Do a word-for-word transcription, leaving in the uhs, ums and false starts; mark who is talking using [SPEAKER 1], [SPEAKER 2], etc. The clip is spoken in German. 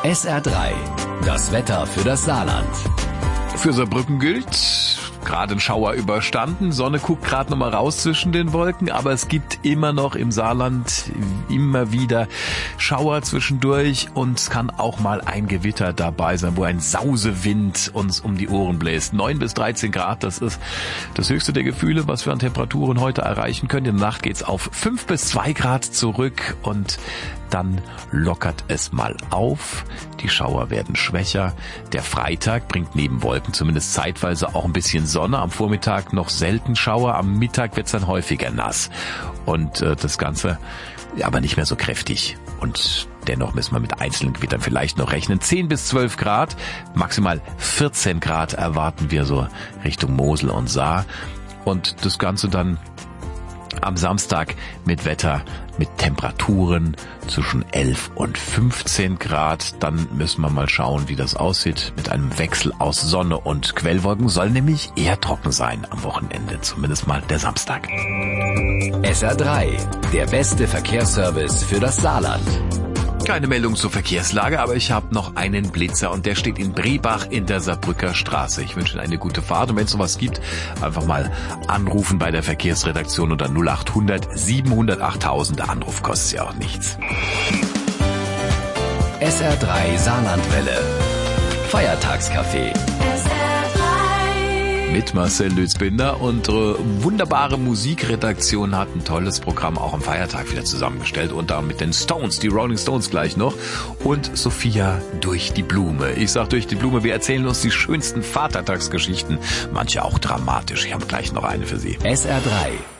[SPEAKER 1] S R drei, das Wetter für das Saarland.
[SPEAKER 2] Für Saarbrücken gilt, gerade ein Schauer überstanden, Sonne guckt gerade noch mal raus zwischen den Wolken, aber es gibt immer noch im Saarland immer wieder Schauer zwischendurch und es kann auch mal ein Gewitter dabei sein, wo ein Sausewind uns um die Ohren bläst. neun bis dreizehn Grad, das ist das höchste der Gefühle, was wir an Temperaturen heute erreichen können. In der Nacht geht's auf fünf bis zwei Grad zurück und dann lockert es mal auf. Die Schauer werden schwächer. Der Freitag bringt neben Wolken zumindest zeitweise auch ein bisschen Sonne. Am Vormittag noch selten Schauer. Am Mittag wird's dann häufiger nass. Und äh, das Ganze aber nicht mehr so kräftig. Und dennoch müssen wir mit einzelnen Gewittern vielleicht noch rechnen. zehn bis zwölf Grad, maximal vierzehn Grad erwarten wir so Richtung Mosel und Saar. Und das Ganze dann am Samstag mit Wetter, mit Temperaturen zwischen elf und fünfzehn Grad. Dann müssen wir mal schauen, wie das aussieht. Mit einem Wechsel aus Sonne und Quellwolken soll nämlich eher trocken sein am Wochenende. Zumindest mal der Samstag.
[SPEAKER 1] S R drei, der beste Verkehrsservice für das Saarland.
[SPEAKER 2] Keine Meldung zur Verkehrslage, aber ich habe noch einen Blitzer und der steht in Brebach in der Saarbrücker Straße. Ich wünsche Ihnen eine gute Fahrt und wenn es sowas gibt, einfach mal anrufen bei der Verkehrsredaktion unter null acht hundert siebenhundert achttausend. Der Anruf kostet ja auch nichts.
[SPEAKER 1] S R drei Saarlandwelle. Feiertagscafé.
[SPEAKER 2] Mit Marcel Lützbinder. Unsere wunderbare Musikredaktion hat ein tolles Programm auch am Feiertag wieder zusammengestellt. Unter anderem mit den Stones, die Rolling Stones gleich noch. Und Sophia durch die Blume. Ich sag durch die Blume, wir erzählen uns die schönsten Vatertagsgeschichten. Manche auch dramatisch. Ich habe gleich noch eine für Sie.
[SPEAKER 1] S R drei.